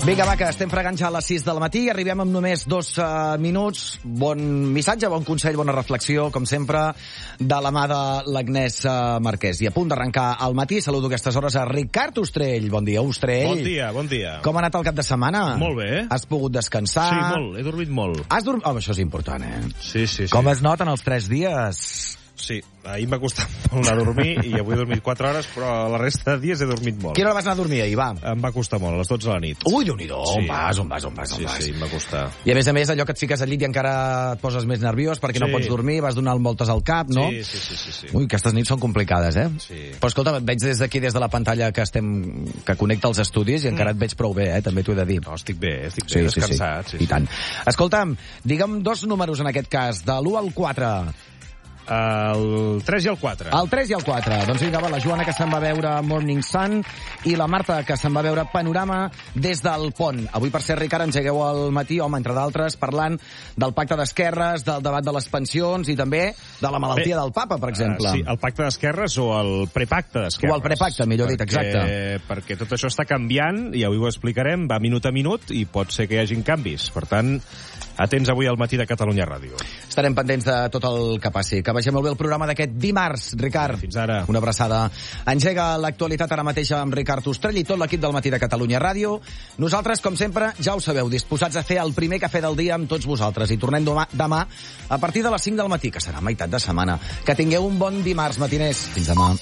Vinga, va, que estem fregant ja a les 6 del matí. Arribem amb només 2 minuts. Bon missatge, bon consell, bona reflexió, com sempre, de la mà de l'Agnès Marquès. I a punt d'arrencar al matí, saludo a aquestes hores a Ricard Ostrell. Bon dia, Ostrell. Bon dia, bon dia. Com ha anat el cap de setmana? Molt bé. Has pogut descansar? Sí, molt. He dormit molt. Has dormit? Oh, això és important, eh? Sí. Com es noten els 3 dies? Sí, ahir m'ha costat molt anar a dormir i avui he dormit 4 hores, però la resta de dies he dormit molt. Quina hora vas anar a dormir ahir, va? Em va costar molt, a les 12 de la nit. Ui, Déu-n'hi-do, Sí. on vas? Sí, em va costar. I a més, allò que et fiques al llit i encara et poses més nerviós perquè no pots dormir, vas donar voltes al cap, no? Sí. Ui, aquestes nits són complicades, eh? Sí. Però escolta, et veig des d'aquí, des de la pantalla que connecta els estudis i encara et veig prou bé, també t'ho he de dir. No, estic bé, descansat. Sí. I tant. Escolta'm, digue'm 2 números en aquest cas, de l'1 al 4. El 3 i el 4. El 3 i el 4. Doncs vinga, va, la Joana, que se'n va veure Morning Sun, i la Marta, que se'n va veure Panorama des del pont. Avui, per ser, Ricard, engegueu al matí, home, entre d'altres, parlant del pacte d'esquerres, del debat de les pensions i també de la malaltia del papa, per exemple. Sí, el pacte d'esquerres o el prepacte d'esquerres. O el prepacte, millor dit, exacte. Perquè tot això està canviant, i avui ho explicarem, va minut a minut, i pot ser que hi hagin canvis. Per tant, atents avui al matí de Catalunya Ràdio. Estarem pendents de tot el que passi. Que vagi molt bé el programa d'aquest dimarts, Ricard. Fins ara. Una abraçada. Engega l'actualitat ara mateix amb Ricard Ostrell i tot l'equip del matí de Catalunya Ràdio. Nosaltres, com sempre, ja ho sabeu, disposats a fer el primer cafè del dia amb tots vosaltres. I tornem demà a partir de les 5 del matí, que serà meitat de setmana. Que tingueu un bon dimarts, matiners. Fins demà.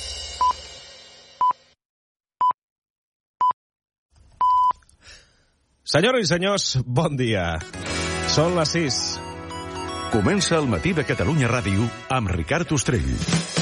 Senyores i senyors, bon dia. Són les 6. Comença el matí de Catalunya Ràdio amb Ricard Ostrell.